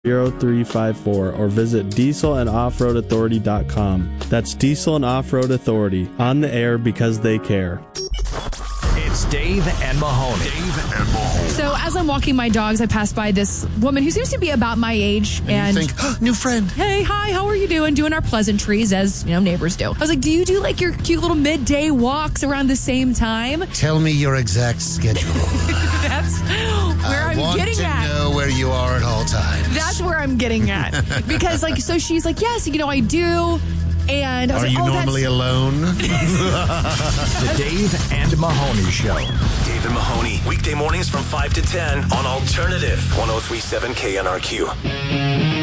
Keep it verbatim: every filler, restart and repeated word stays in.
zero three five four or visit diesel and off road authority dot com. That's Diesel and Off-Road Authority, on the air because they care. It's Dave and Mahoney. Dave and Mahoney. So as I'm walking my dogs, I pass by this woman who seems to be about my age. And, and you think, oh, new friend. Hey, hi, how are you doing? Doing our pleasantries as, you know, neighbors do. I was like, do you do like your cute little midday walks around the same time? Tell me your exact schedule. That's where I I'm want getting to at. know where you are at all times. That's where I'm getting at. Because, like, so she's like, yes, you know, I do. And I was Are like, you oh, normally that's... alone? The Dave and Mahoney Show. Dave and Mahoney, weekday mornings from five to ten on Alternative one oh three point seven K N R Q.